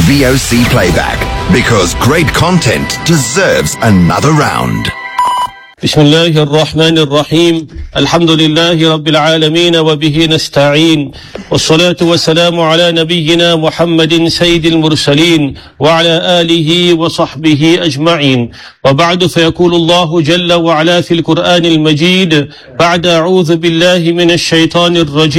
VOC Playback, because great content deserves another round. بسم الله الرحمن الرحيم. الحمد لله رب العالمين وبه نستعين، والصلاة والسلام على نبينا محمد سيد المرسلين وعلى آله وصحبه أجمعين. وبعد، فيقول الله جل وعلا في القرآن المجيد بعد أعوذ بالله من الشيطان الرجيم: